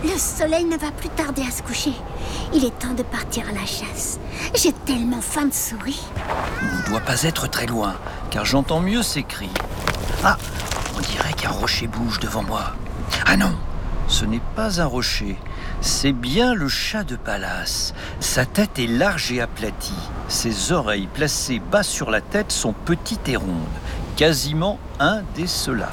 Le soleil ne va plus tarder à se coucher. Il est temps de partir à la chasse. J'ai tellement faim de souris. On ne doit pas être très loin, car j'entends mieux ces cris. Ah, on dirait qu'un rocher bouge devant moi. Ah non, ce n'est pas un rocher, c'est bien le chat de Pallas. Sa tête est large et aplatie. Ses oreilles placées bas sur la tête sont petites et rondes, quasiment indécelables.